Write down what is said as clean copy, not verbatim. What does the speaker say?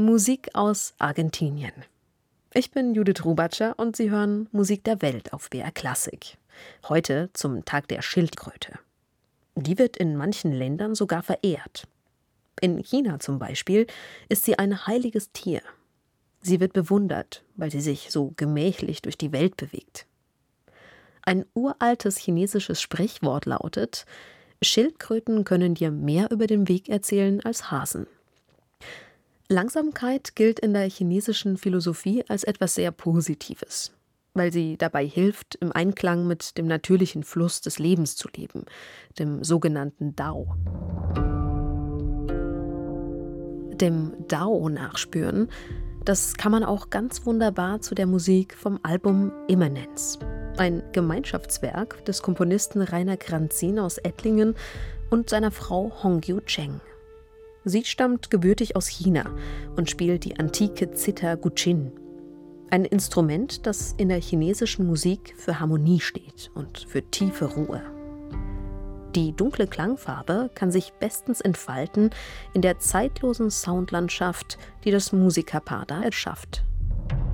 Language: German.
Musik aus Argentinien. Ich bin Judith Rubatscher und Sie hören Musik der Welt auf BR Klassik. Heute zum Tag der Schildkröte. Die wird in manchen Ländern sogar verehrt. In China zum Beispiel ist sie ein heiliges Tier. Sie wird bewundert, weil sie sich so gemächlich durch die Welt bewegt. Ein uraltes chinesisches Sprichwort lautet: Schildkröten können dir mehr über den Weg erzählen als Hasen. Langsamkeit gilt in der chinesischen Philosophie als etwas sehr Positives, weil sie dabei hilft, im Einklang mit dem natürlichen Fluss des Lebens zu leben, dem sogenannten Dao. Dem Dao nachspüren, das kann man auch ganz wunderbar zu der Musik vom Album Immanenz. Ein Gemeinschaftswerk des Komponisten Rainer Granzin aus Ettlingen und seiner Frau Hongyu Cheng. Sie stammt gebürtig aus China und spielt die antike Zither Guqin. Ein Instrument, das in der chinesischen Musik für Harmonie steht und für tiefe Ruhe. Die dunkle Klangfarbe kann sich bestens entfalten in der zeitlosen Soundlandschaft, die das Musikerpaar da erschafft.